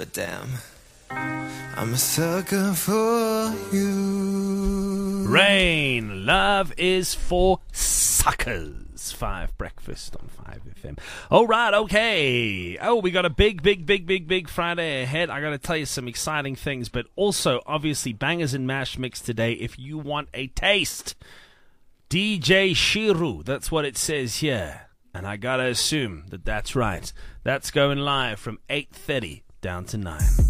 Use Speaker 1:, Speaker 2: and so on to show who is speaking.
Speaker 1: but damn, I'm a sucker for you.
Speaker 2: Rain, love is for suckers. 5 Breakfast on 5FM. All right, okay. Oh, we got a big Friday ahead. I got to tell you some exciting things, but also, obviously, Bangers and Mash mix today if you want a taste. DJ Shiru, that's what it says here. And I got to assume that that's right. That's going live from 8:30 down to 9.